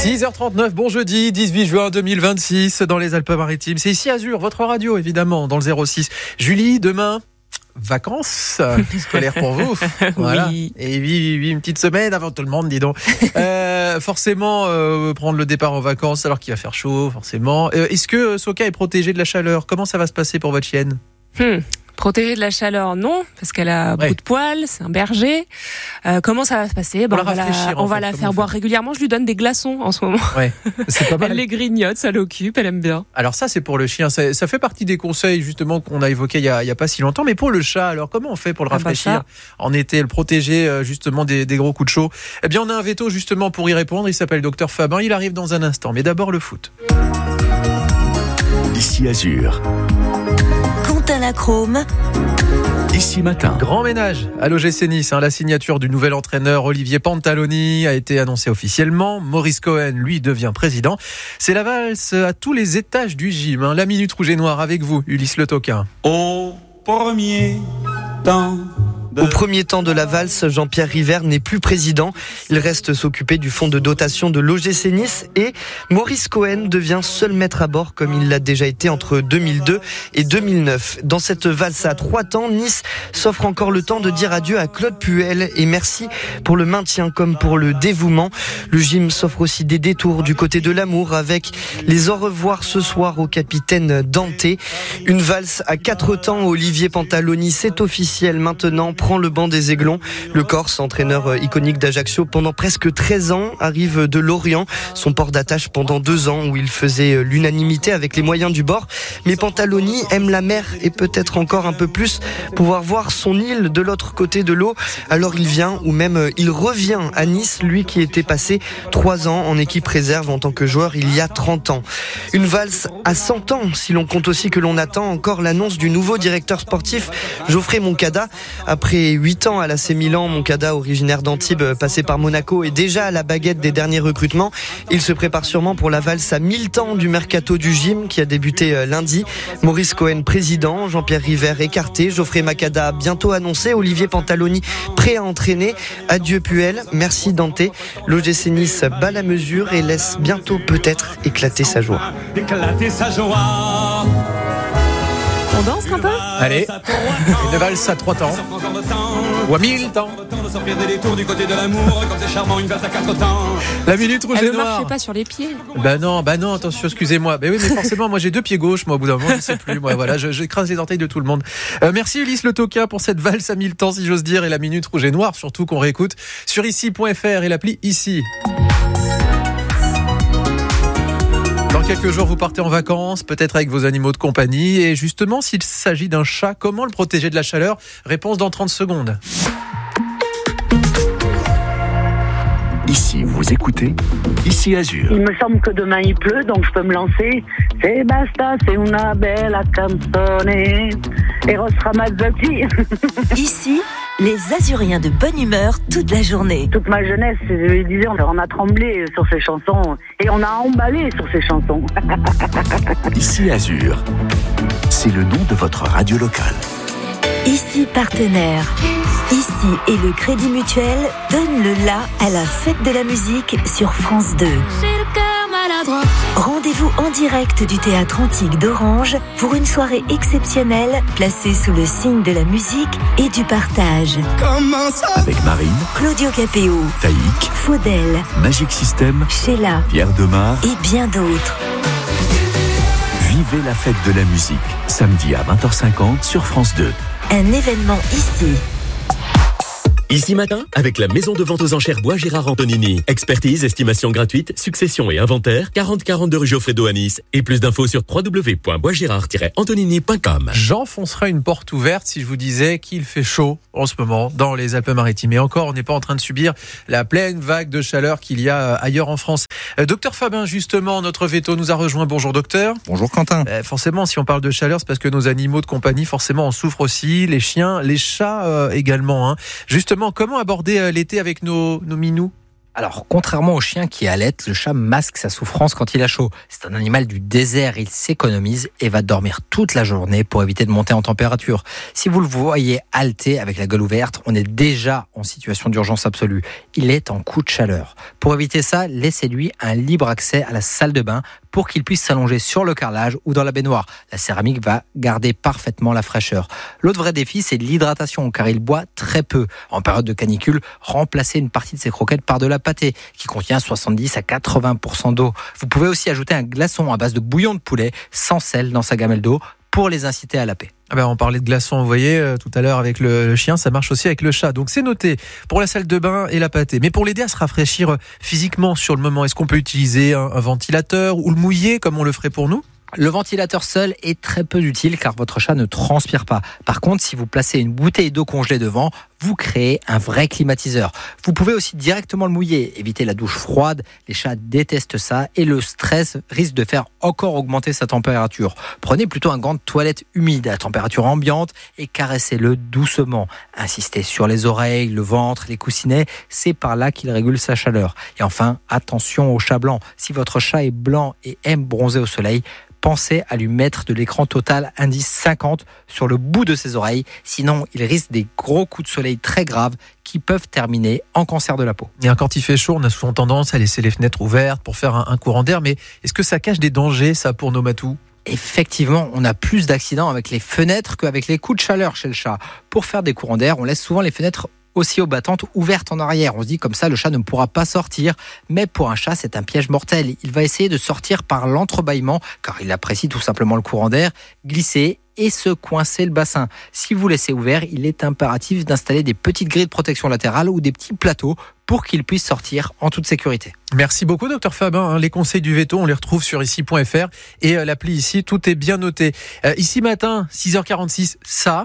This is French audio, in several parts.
6h39, bon jeudi, 18 juin 2026, dans les Alpes-Maritimes. C'est ici Azur, votre radio, évidemment, dans le 06. Julie, demain, vacances scolaires pour vous. Voilà. Oui. Et oui, une petite semaine avant tout le monde, dis donc. Forcément, prendre le départ en vacances alors qu'il va faire chaud, forcément. Est-ce que Soka est protégée de la chaleur ? Comment ça va se passer pour votre chienne ? Protégée de la chaleur, non, parce qu'elle a beaucoup de poils, c'est un berger. Comment ça va se passer ? On va la faire boire régulièrement. Je lui donne des glaçons en ce moment. Ouais, c'est pas mal. Elle les grignote, ça l'occupe, elle aime bien. Alors ça, c'est pour le chien. Ça fait partie des conseils justement qu'on a évoqués il y a pas si longtemps. Mais pour le chat, alors comment on fait pour le rafraîchir en été, le protéger justement des gros coups de chaud ? Eh bien, on a un veto justement pour y répondre. Il s'appelle Dr Fabin. Il arrive dans un instant. Mais d'abord le foot. Ici Azur. Quentin Lachrome. Ici Matin. Grand ménage à l'OGC Nice. La signature du nouvel entraîneur Olivier Pantaloni a été annoncée officiellement. Maurice Cohen, lui, devient président. C'est la valse à tous les étages du gym. La minute rouge et noire avec vous, Ulysse Le Toquin. Au premier temps de la valse, Jean-Pierre River n'est plus président. Il reste s'occuper du fonds de dotation de l'OGC Nice et Maurice Cohen devient seul maître à bord comme il l'a déjà été entre 2002 et 2009. Dans cette valse à 3 temps, Nice s'offre encore le temps de dire adieu à Claude Puel et merci pour le maintien comme pour le dévouement. Le gym s'offre aussi des détours du côté de l'amour avec les au revoir ce soir au capitaine Dante. Une valse à 4 temps, Olivier Pantaloni, c'est officiel maintenant, prend le banc des Aiglons. Le Corse, entraîneur iconique d'Ajaccio pendant presque 13 ans, arrive de Lorient, son port d'attache pendant 2 ans où il faisait l'unanimité avec les moyens du bord. Mais Pantaloni aime la mer et peut-être encore un peu plus pouvoir voir son île de l'autre côté de l'eau. Alors il vient ou même il revient à Nice, lui qui était passé 3 ans en équipe réserve en tant que joueur il y a 30 ans. Une valse à 100 ans si l'on compte aussi que l'on attend encore l'annonce du nouveau directeur sportif Geoffrey Moncada. Après 8 ans à l'AC Milan, Moncada, originaire d'Antibes, passé par Monaco, est déjà à la baguette des derniers recrutements. Il se prépare sûrement pour la valse à 1000 temps du mercato du gym qui a débuté lundi. Maurice Cohen, président, Jean-Pierre River écarté, Geoffrey Moncada bientôt annoncé, Olivier Pantaloni prêt à entraîner. Adieu Puel, merci Dante. L'OGC Nice bat la mesure et laisse bientôt peut-être éclater sa joie. On danse un peu ? Allez, une valse à 3 temps. Ou à 1000 temps. La minute rouge et Elle ne noire. marchait pas sur les pieds. Bah non, attention, excusez-moi. Oui, mais forcément, moi j'ai 2 pieds gauches, moi au bout d'un moment, je ne sais plus. Moi, voilà, j'écrase les orteils de tout le monde. Merci Ulysse Le Toquin pour cette valse à 1000 temps, si j'ose dire, et la minute rouge et noire, surtout qu'on réécoute sur ici.fr et l'appli Ici. Dans quelques jours, vous partez en vacances, peut-être avec vos animaux de compagnie. Et justement, s'il s'agit d'un chat, comment le protéger de la chaleur ? Réponse dans 30 secondes. Ici, vous écoutez Ici Azur. Il me semble que demain il pleut, donc je peux me lancer. C'est basta, c'est una bella canzone. Eros Ramazzotti. Ici, les Azuriens de bonne humeur toute la journée. Toute ma jeunesse, je disais, on a tremblé sur ces chansons et on a emballé sur ces chansons. Ici Azur. C'est le nom de votre radio locale. Ici, partenaire. Ici et le Crédit Mutuel donne le la à la fête de la musique sur France 2. Rendez-vous en direct du Théâtre Antique d'Orange pour une soirée exceptionnelle placée sous le signe de la musique et du partage. Avec Marine, Claudio Capéo, Taïk, Faudel, Magic System, Sheila Pierre Demar et bien d'autres. Vivez la fête de la musique, samedi à 20h50 sur France 2. Un événement ici. Ici Matin, avec la maison de vente aux enchères Bois Gérard Antonini. Expertise, estimation gratuite, succession et inventaire, 40-42 rue Geoffrey d'Eau à Nice. Et plus d'infos sur www.boisgérard-antonini.com. J'enfoncerais une porte ouverte si je vous disais qu'il fait chaud en ce moment dans les Alpes-Maritimes. Et encore, on n'est pas en train de subir la pleine vague de chaleur qu'il y a ailleurs en France. Docteur Fabin, justement, notre veto nous a rejoint. Bonjour docteur. Bonjour Quentin. Forcément, si on parle de chaleur, c'est parce que nos animaux de compagnie, forcément, en souffrent aussi. Les chiens, les chats également. Justement, comment aborder l'été avec nos minous ? Alors, contrairement au chien qui allaite, le chat masque sa souffrance quand il a chaud. C'est un animal du désert, il s'économise et va dormir toute la journée pour éviter de monter en température. Si vous le voyez halter avec la gueule ouverte, on est déjà en situation d'urgence absolue. Il est en coup de chaleur. Pour éviter ça, laissez-lui un libre accès à la salle de bain pour qu'il puisse s'allonger sur le carrelage ou dans la baignoire. La céramique va garder parfaitement la fraîcheur. L'autre vrai défi, c'est l'hydratation, car il boit très peu. En période de canicule, remplacez une partie de ses croquettes par de la pâtée, qui contient 70 à 80% d'eau. Vous pouvez aussi ajouter un glaçon à base de bouillon de poulet, sans sel dans sa gamelle d'eau, pour les inciter à la paix. On parlait de glaçons, vous voyez, tout à l'heure avec le chien, ça marche aussi avec le chat. Donc c'est noté pour la salle de bain et la pâtée. Mais pour l'aider à se rafraîchir physiquement sur le moment, est-ce qu'on peut utiliser un ventilateur ou le mouiller comme on le ferait pour nous ? Le ventilateur seul est très peu utile car votre chat ne transpire pas. Par contre, si vous placez une bouteille d'eau congelée devant, vous créez un vrai climatiseur. Vous pouvez aussi directement le mouiller, éviter la douche froide. Les chats détestent ça et le stress risque de faire encore augmenter sa température. Prenez plutôt un gant de toilette humide à température ambiante et caressez-le doucement. Insistez sur les oreilles, le ventre, les coussinets, c'est par là qu'il régule sa chaleur. Et enfin, attention au chat blanc. Si votre chat est blanc et aime bronzer au soleil, pensez à lui mettre de l'écran total indice 50 sur le bout de ses oreilles. Sinon, il risque des gros coups de soleil très graves qui peuvent terminer en cancer de la peau. Et quand il fait chaud, on a souvent tendance à laisser les fenêtres ouvertes pour faire un courant d'air. Mais est-ce que ça cache des dangers, ça, pour nos matous ? Effectivement, on a plus d'accidents avec les fenêtres qu'avec les coups de chaleur chez le chat. Pour faire des courants d'air, on laisse souvent les fenêtres aussi aux battantes ouvertes en arrière. On se dit comme ça, le chat ne pourra pas sortir. Mais pour un chat, c'est un piège mortel. Il va essayer de sortir par l'entrebâillement, car il apprécie tout simplement le courant d'air, glisser et se coincer le bassin. Si vous laissez ouvert, il est impératif d'installer des petites grilles de protection latérale ou des petits plateaux pour qu'il puisse sortir en toute sécurité. Merci beaucoup, Dr Fabin. Les conseils du veto, on les retrouve sur ici.fr et l'appli ici, tout est bien noté. Ici matin, 6h46, ça...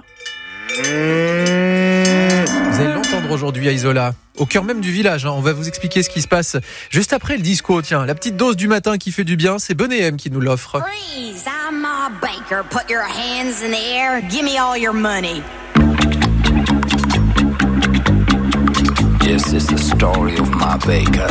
Vous allez l'entendre aujourd'hui à Isola, au cœur même du village. On va vous expliquer ce qui se passe juste après le disco. Tiens, la petite dose du matin qui fait du bien, c'est Bonnet M qui nous l'offre. Freeze, I'm a baker. Put your hands in the air. Give me all your money. This is the story of my baker.